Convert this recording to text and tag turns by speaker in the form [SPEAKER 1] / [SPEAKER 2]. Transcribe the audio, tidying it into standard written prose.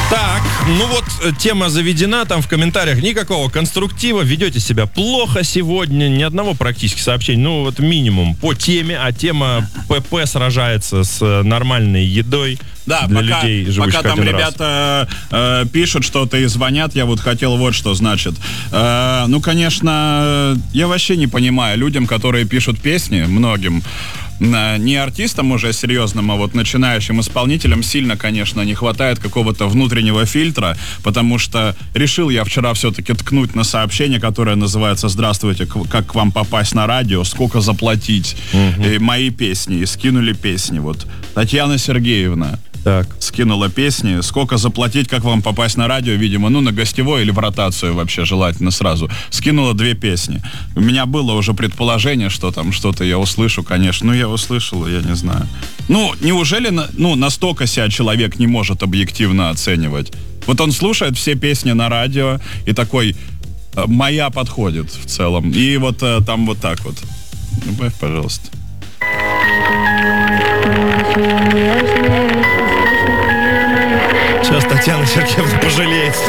[SPEAKER 1] Так, ну вот тема заведена, там в комментариях никакого конструктива, ведете себя плохо сегодня, ни одного практически сообщения, ну вот минимум по теме, а тема ПП сражается с нормальной едой.
[SPEAKER 2] Да,
[SPEAKER 1] для людей, живущих
[SPEAKER 2] пока там
[SPEAKER 1] один
[SPEAKER 2] ребята пишут что-то и звонят, я вот хотел вот что значит. Ну, конечно, я вообще не понимаю людям, которые пишут песни, многим, не артистам уже серьезным, а вот начинающим исполнителям сильно, конечно, не хватает какого-то внутреннего фильтра, потому что решил я вчера все-таки ткнуть на сообщение, которое называется «Здравствуйте, как к вам попасть на радио, сколько заплатить?» И мои песни, и скинули песни. Вот Татьяна Сергеевна скинула песни, сколько заплатить, как вам попасть на радио, видимо, ну, на гостевой или в ротацию вообще, желательно сразу. Скинула 2 песни. У меня было уже предположение, что там что-то я услышу, конечно. Ну, я услышал, я не знаю. Ну, неужели, настолько себя человек не может объективно оценивать? Вот он слушает все песни на радио и такой, моя подходит в целом. И вот там вот так вот. Добавь, пожалуйста.
[SPEAKER 1] Сейчас Татьяна Сергеевна пожалеет.